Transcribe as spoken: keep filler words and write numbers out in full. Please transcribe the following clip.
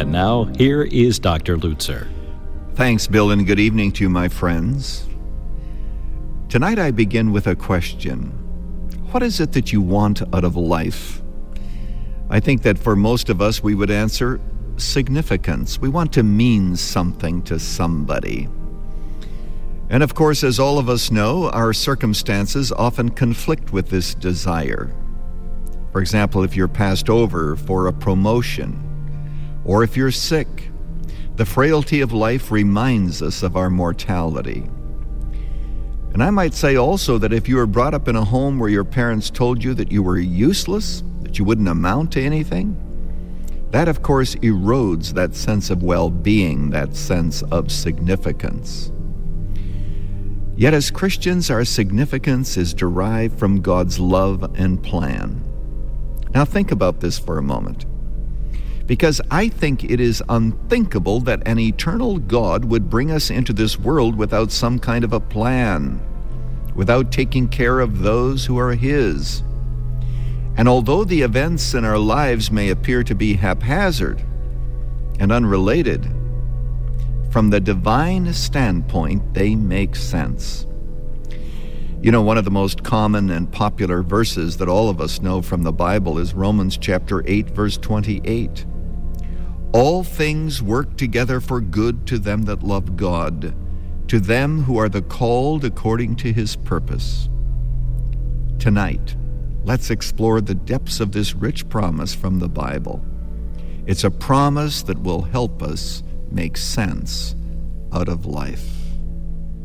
And now, here is Doctor Lutzer. Thanks, Bill, and good evening to you, my friends. Tonight I begin with a question. What is it that you want out of life? I think that for most of us, we would answer significance. We want to mean something to somebody. And of course, as all of us know, our circumstances often conflict with this desire. For example, if you're passed over for a promotion, or if you're sick, the frailty of life reminds us of our mortality. And I might say also that if you were brought up in a home where your parents told you that you were useless, that you wouldn't amount to anything, that of course erodes that sense of well-being, that sense of significance. Yet as Christians, our significance is derived from God's love and plan. Now think about this for a moment, because I think it is unthinkable that an eternal God would bring us into this world without some kind of a plan, without taking care of those who are His. And although the events in our lives may appear to be haphazard and unrelated, from the divine standpoint, they make sense. You know, one of the most common and popular verses that all of us know from the Bible is Romans chapter eight, verse twenty-eight. All things work together for good to them that love God, to them who are the called according to His purpose. Tonight, let's explore the depths of this rich promise from the Bible. It's a promise that will help us make sense out of life.